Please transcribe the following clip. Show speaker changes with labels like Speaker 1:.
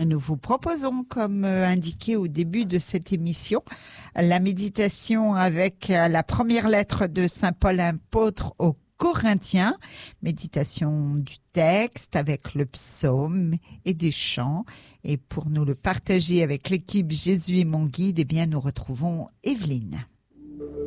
Speaker 1: Nous vous proposons, comme indiqué au début de cette émission, la méditation avec la première lettre de Saint Paul apôtre aux Corinthiens, méditation du texte avec le psaume et des chants. Et pour nous le partager avec l'équipe Jésus est mon guide, eh bien nous retrouvons Evelyne.